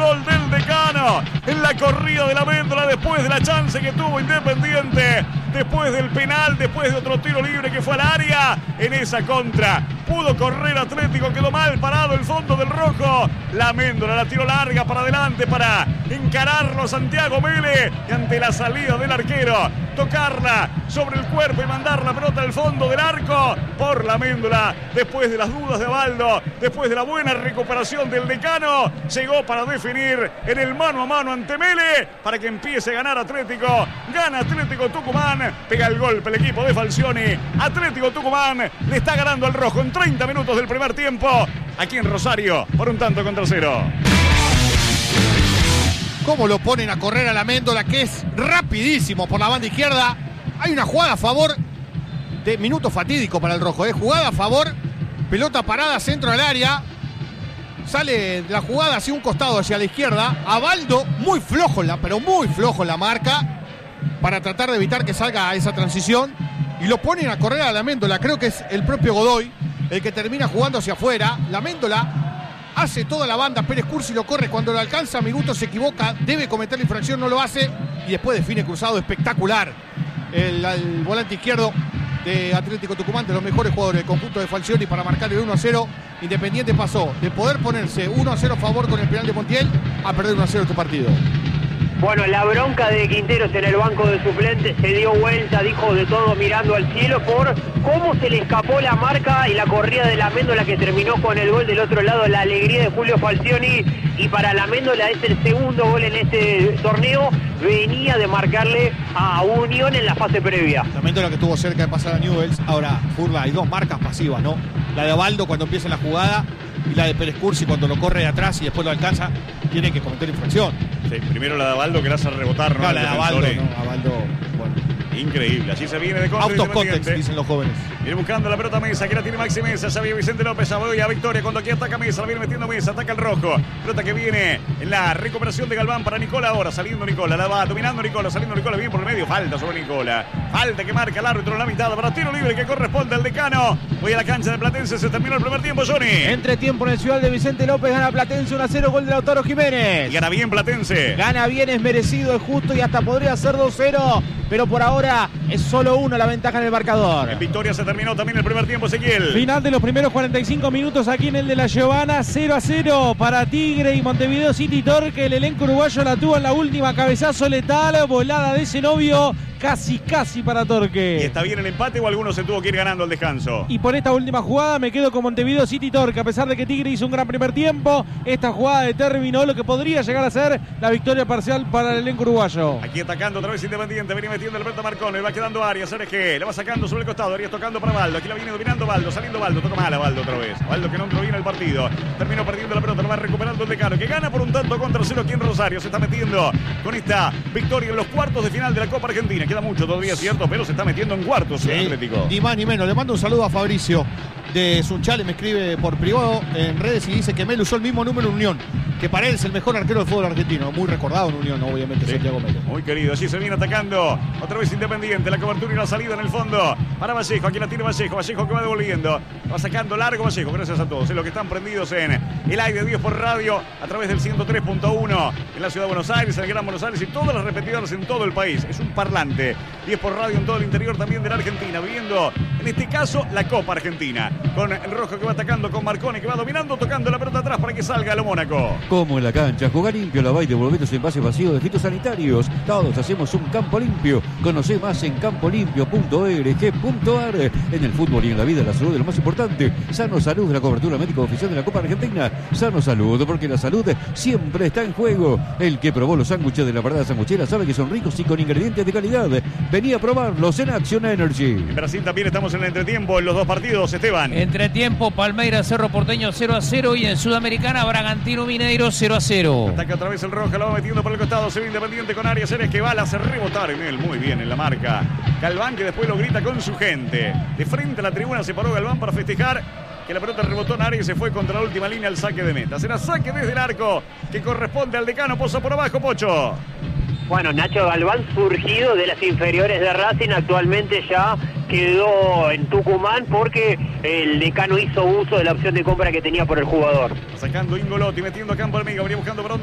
gol del Decano en la corrida de la Méndola después de la chance que tuvo Independiente, después del penal, después de otro tiro libre que fue al área. En esa contra pudo correr Atlético, quedó mal parado el fondo del rojo. La Méndola la tiró larga para adelante para encararlo Santiago Mele, y ante la salida del arquero tocarla sobre el cuerpo y mandar la pelota al fondo del arco por la Méndola. Después de las dudas de Abaldo, después de la buena recuperación del Decano, llegó para definir en el mano a mano ante Mele para que empiece a ganar Atlético. Gana Atlético Tucumán, pega el golpe el equipo de Falcioni. Atlético Tucumán le está ganando al rojo en 30 minutos del primer tiempo aquí en Rosario por 1-0. Cómo lo ponen a correr a la Méndola, que es rapidísimo por la banda izquierda. Hay una jugada a favor de minuto fatídico para el rojo, jugada a favor, pelota parada, centro del área. Sale la jugada hacia un costado, hacia la izquierda. Abaldo muy flojo, pero muy flojo en la marca para tratar de evitar que salga esa transición. Y lo ponen a correr a la Méndola. Creo que es el propio Godoy el que termina jugando hacia afuera. La Méndola hace toda la banda, Pérez Cursi lo corre, cuando lo alcanza Miguto se equivoca, debe cometer la infracción, no lo hace, y después define cruzado espectacular el volante izquierdo de Atlético Tucumán, de los mejores jugadores del conjunto de Falcioni para marcar el 1-0. Independiente pasó de poder ponerse 1-0 a favor con el penal de Montiel a perder 1-0 este partido. Bueno, la bronca de Quinteros en el banco de suplentes, se dio vuelta, dijo de todo mirando al cielo por cómo se le escapó la marca y la corrida de la Méndola, que terminó con el gol del otro lado, la alegría de Julio Falcioni. Y para la Méndola es el segundo gol en este torneo, venía de marcarle a Unión en la fase previa. La Méndola que estuvo cerca de pasar a Newell's. Ahora, Furla, hay dos marcas pasivas, ¿no? La de Abaldo cuando empieza la jugada y la de Pérez Cursi cuando lo corre de atrás y después lo alcanza, tiene que cometer infracción. Sí, primero la de Abaldo que la hace rebotar, no la de Abaldo, no, Abaldo, bueno. Increíble, así se viene de contra. Out of context, dicen los jóvenes. Viene buscando la pelota Mesa, que la tiene Maxi Mesa, ya viene Vicente López, ya voy a Victoria, cuando aquí ataca Mesa, la viene metiendo Mesa, ataca el rojo. Pelota que viene en la recuperación de Galván para Nicola ahora, saliendo Nicola, la va dominando Nicola, saliendo Nicola bien por el medio, falta sobre Nicola. Falta que marca el árbitro en la mitad para tiro libre que corresponde al Decano. Voy a la cancha de Platense, se terminó el primer tiempo, Johnny. Entretiempo en el Ciudad de Vicente López, gana Platense 1-0, gol de Lautaro Jiménez. Y gana bien Platense. Gana bien, es merecido, es justo y hasta podría ser 2-0, pero por ahora es solo 1 la ventaja en el marcador. En Victoria se terminó también el primer tiempo, Ezequiel. Final de los primeros 45 minutos aquí en el de la Giovana, 0-0 para Tigre y Montevideo City Torque. El elenco uruguayo la tuvo en la última, cabezazo letal, volada de Zenobio, casi para Torque. ¿Y está bien el empate o alguno se tuvo que ir ganando al descanso? Y por esta última jugada me quedo con Montevideo City Torque. A pesar de que Tigre hizo un gran primer tiempo, esta jugada determinó lo que podría llegar a ser la victoria parcial para el elenco uruguayo. Aquí atacando otra vez Independiente, viene metiendo el Alberto Marcone, va quedando Arias, RG, le va sacando sobre el costado, Arias tocando para Baldo, aquí la viene dominando Baldo, saliendo Baldo, toca mal a Baldo otra vez, Baldo que no entró bien el partido, terminó perdiendo la pelota, lo va recuperando el Decano, que gana por 1-0 aquí en Rosario, se está metiendo con esta victoria en los cuartos de final de la Copa Argentina, queda mucho todavía, cierto, pero se está metiendo en cuartos, sí, Atlético. Ni más ni menos, le mando un saludo a Fabricio de Sunchales, me escribe por privado en redes y dice que Melo usó el mismo número en Unión, que para él es el mejor arquero del fútbol argentino, muy recordado en Unión, obviamente, sí. Santiago Melo. Muy querido, allí se viene atacando, otra vez Independiente, la cobertura y la salida en el fondo, para Vallejo, aquí la tiene Vallejo que va devolviendo, va sacando largo Vallejo, gracias a todos, los que están prendidos en el aire de Dios por radio, a través del 103.1 en la ciudad de Buenos Aires, en el Gran Buenos Aires y todas las repetidoras en todo el país, es un parlante, 10 por radio en todo el interior también de la Argentina, viviendo en este caso la Copa Argentina, con el rojo que va atacando, con Marcone que va dominando, tocando la pelota atrás para que salga a lo Mónaco. Como en la cancha, jugar limpio, lavar y devolver los envases vacíos de fitosanitarios. Todos hacemos un campo limpio. Conoce más en campolimpio.org.ar. En el fútbol y en la vida, la salud es lo más importante. Sano Salud, la cobertura médica oficial de la Copa Argentina. Sano Salud, porque la salud siempre está en juego. El que probó los sándwiches de la parada sanguchera sabe que son ricos y con ingredientes de calidad. Vení a probarlos en Action Energy. En Brasil también estamos en el entretiempo en los dos partidos, Esteban. Entretiempo, Palmeiras, Cerro Porteño 0-0 y en Sudamericana, Bragantino Mineiro 0-0. Ataca otra vez el rojo, lo va metiendo por el costado, se ve Independiente con Arias, Eres que va a hacer rebotar en él, muy bien en la marca. Galván que después lo grita con su gente. De frente a la tribuna se paró Galván para festejar que la pelota rebotó en área y se fue contra la última línea al saque de meta. Será saque desde el arco que corresponde al Decano, posa por abajo, Pocho. Bueno, Nacho Galván, surgido de las inferiores de Racing, actualmente ya quedó en Tucumán porque el Decano hizo uso de la opción de compra que tenía por el jugador. Sacando Ingolotti, metiendo a campo amigo, venía buscando por